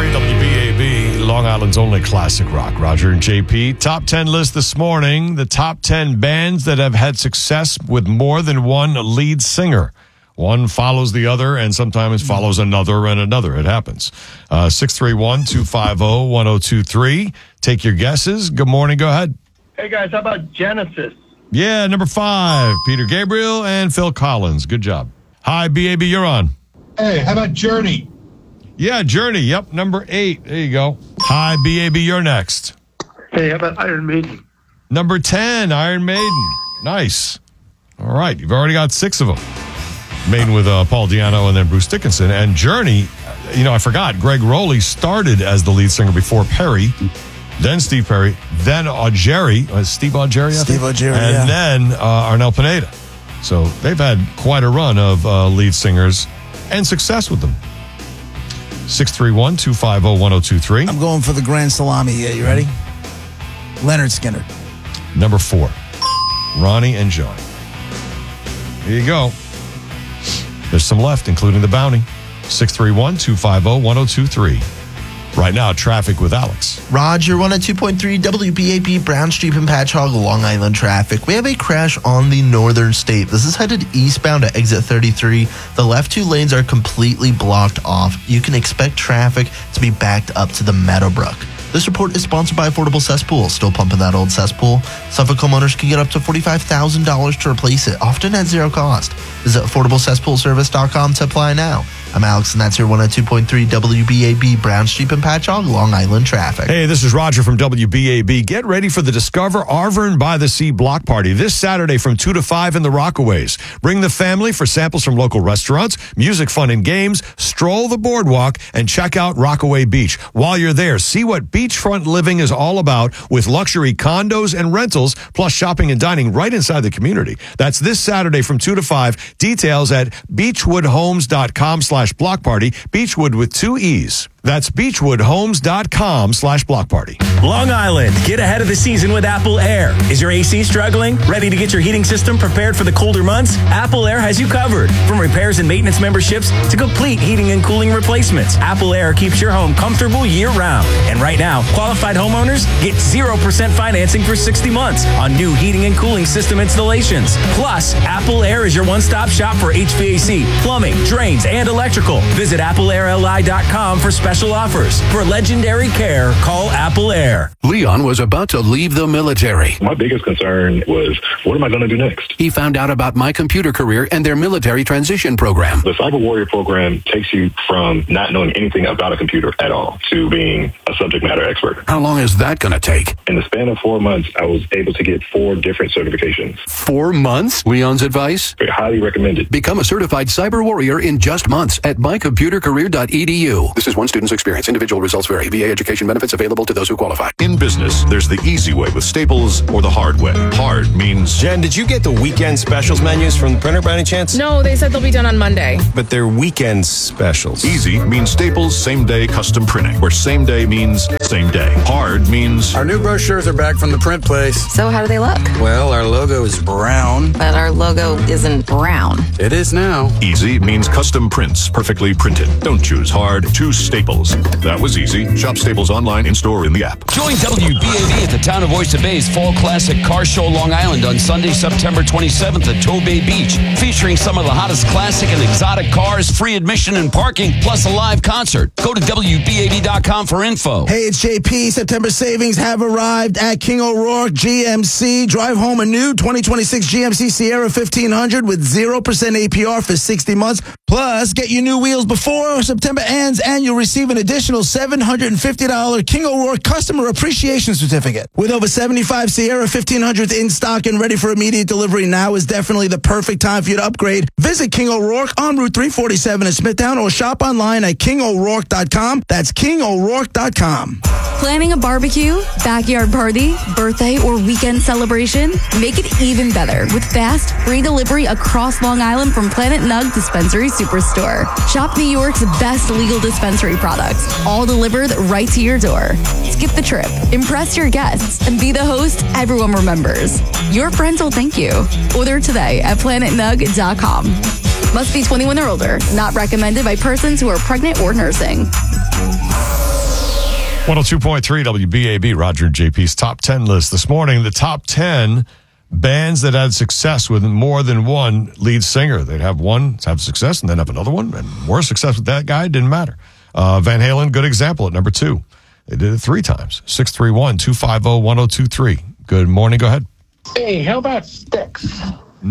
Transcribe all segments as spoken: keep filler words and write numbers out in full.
three W B A B, Long Island's only classic rock. Roger and J P. Top ten list this morning. The top ten bands that have had success with more than one lead singer. One follows the other and sometimes follows another and another. It happens. Uh, six three one, two five zero, one zero two three. Take your guesses. Good morning. Go ahead. Hey, guys. How about Genesis? Yeah, number five, Peter Gabriel and Phil Collins. Good job. Hi, B A B. You're on. Hey, how about Journey? Yeah, Journey. Yep, number eight. There you go. Hi, B A B. You're next. Hey, how about Iron Maiden? Number ten, Iron Maiden. Nice. All right, you've already got six of them. Maiden with uh, Paul Di'Anno and then Bruce Dickinson. And Journey, you know, I forgot, Greg Rowley started as the lead singer before Perry, then Steve Perry, then Augeri, uh, Steve Augeri, I Steve think? Augeri, and yeah. then uh, Arnel Pineda. So they've had quite a run of uh, lead singers and success with them. six three one, two five zero, one zero two three. I'm going for the Grand Salami. Yeah, you ready? Leonard Skinner. Number four, Ronnie and Johnny. Here you go. There's some left, including the bounty. six three one, two five zero, one zero two three. Right now, traffic with Alex. Roger, one oh two point three W B A B, Brown Street and Patchogue, Long Island traffic. We have a crash on the northern state. This is headed eastbound at exit thirty-three. The left two lanes are completely blocked off. You can expect traffic to be backed up to the Meadowbrook. This report is sponsored by Affordable Cesspool. Still pumping that old cesspool? Suffolk homeowners can get up to forty-five thousand dollars to replace it, often at zero cost. Visit affordable cesspool service dot com to apply now. I'm Alex, and that's your one oh two point three W B A B, Brown Street and Patchogue, Long Island traffic. Hey, this is Roger from W B A B. Get ready for the Discover Arvern by the Sea block party this Saturday from two to five in the Rockaways. Bring the family for samples from local restaurants, music, fun, and games. Stroll the boardwalk and check out Rockaway Beach. While you're there, see what beachfront living is all about with luxury condos and rentals, plus shopping and dining right inside the community. That's this Saturday from two to five. Details at beechwoodhomes.com slash block party. Beechwood with two E's. That's beechwoodhomes.com slash block party. Long Island, get ahead of the season with Apple Air. Is your A C struggling? Ready to get your heating system prepared for the colder months? Apple Air has you covered. From repairs and maintenance memberships to complete heating and cooling replacements, Apple Air keeps your home comfortable year-round. And right now, qualified homeowners get zero percent financing for sixty months on new heating and cooling system installations. Plus, Apple Air is your one-stop shop for H V A C, plumbing, drains, and electrical. Visit apple air l i dot com for special offers. For legendary care, call Apple Air. Leon was about to leave the military. My biggest concern was, what am I going to do next? He found out about My Computer Career and their military transition program. The Cyber Warrior program takes you from not knowing anything about a computer at all to being a subject matter expert. How long is that going to take? In the span of four months, I was able to get four different certifications. Four months? Leon's advice? Very highly recommended. Become a certified cyber warrior in just months at my computer career dot e d u. This is one student's experience. Individual results vary. V A education benefits available to those who qualify. In business, there's the easy way with Staples or the hard way. Hard means... Jen, did you get the weekend specials menus from the printer by any chance? No, they said they'll be done on Monday. But they're weekend specials. Easy means Staples same-day custom printing, where same day means same day. Hard means... Our new brochures are back from the print place. So how do they look? Well, our logo is brown. But our logo isn't brown. It is now. Easy means custom prints, perfectly printed. Don't choose hard, choose Staples. That was easy. Shop Staples online, in-store, in the app. Join W B A B at the Town of Oyster Bay's Fall Classic Car Show Long Island on Sunday, September twenty-seventh at Tow Bay Beach, featuring some of the hottest classic and exotic cars, free admission and parking, plus a live concert. Go to W B A B dot com for info. Hey, it's J P. September savings have arrived at King O'Rourke G M C. Drive home a new twenty twenty-six G M C Sierra fifteen hundred with zero percent A P R for sixty months. Plus, get your new wheels before September ends, and you'll receive an additional seven hundred fifty dollars King O'Rourke Customer Appreciation Certificate. With over seventy-five Sierra fifteen hundreds in stock and ready for immediate delivery, now is definitely the perfect time for you to upgrade. Visit King O'Rourke on Route three forty-seven in Smithtown or shop online at king o'rourke dot com. That's king o'rourke dot com. Planning a barbecue, backyard party, birthday, or weekend celebration? Make it even better with fast, free delivery across Long Island from Planet Nug Dispensary Superstore. Shop New York's best legal dispensary products, all delivered right to your door. Skip the trip, impress your guests, and be the host everyone remembers. Your friends will thank you. Order today at planet nug dot com. Must be twenty-one or older. Not recommended by persons who are pregnant or nursing. one oh two point three W B A B, Roger and J P's top ten list this morning. The top ten bands that had success with more than one lead singer. They'd have one have success and then have another one, and more success with that guy. It didn't matter. Uh, Van Halen, good example at number two. They did it three times. six three one, two five zero, one zero two three. Good morning. Go ahead. Hey, how about Styx?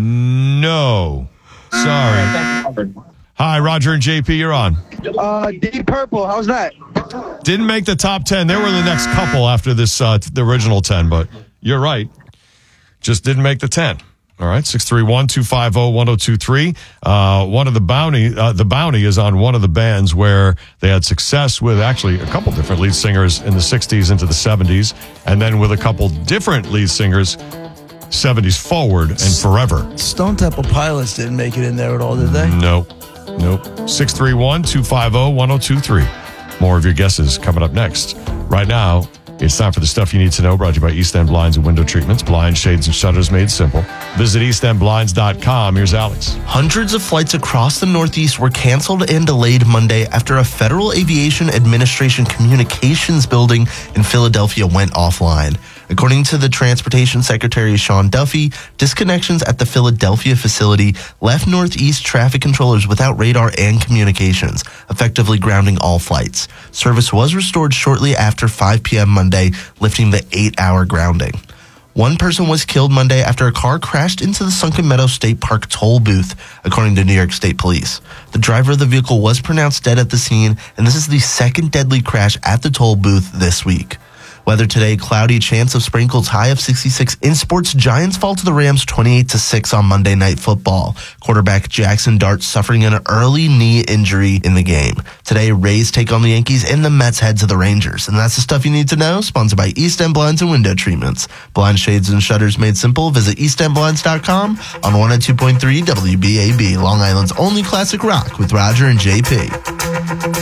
No. Sorry. Hi, Roger and J P. You're on. Uh, Deep Purple. How's that? Didn't make the top ten. They were the next couple after this, uh, the original ten, but you're right. Just didn't make the ten. All right, six three one, two five zero, one zero two three. Uh, one of the bounty, uh, the bounty is on one of the bands where they had success with actually a couple different lead singers in the sixties into the seventies, and then with a couple different lead singers, seventies forward and forever. Stone Temple Pilots didn't make it in there at all, did they? Nope. Nope. six three one, two five zero, one zero two three. More of your guesses coming up next. Right now, it's time for the stuff you need to know, brought to you by East End Blinds and Window Treatments. Blinds, shades, and shutters made simple. Visit east end blinds dot com. Here's Alex. Hundreds of flights across the Northeast were canceled and delayed Monday after a Federal Aviation Administration communications building in Philadelphia went offline. According to the Transportation Secretary, Sean Duffy, disconnections at the Philadelphia facility left Northeast traffic controllers without radar and communications, effectively grounding all flights. Service was restored shortly after five p.m. Monday, lifting the eight-hour grounding. One person was killed Monday after a car crashed into the Sunken Meadow State Park toll booth, according to New York State Police. The driver of the vehicle was pronounced dead at the scene, and this is the second deadly crash at the toll booth this week. Weather today, cloudy, chance of sprinkles, high of sixty-six. In sports, Giants fall to the Rams twenty-eight to six on Monday Night Football. Quarterback Jackson Dart suffering an early knee injury in the game. Today, Rays take on the Yankees and the Mets head to the Rangers. And that's the stuff you need to know. Sponsored by East End Blinds and Window Treatments. Blind shades and shutters made simple. Visit east end blinds dot com on one oh two point three W B A B, Long Island's only classic rock with Roger and J P.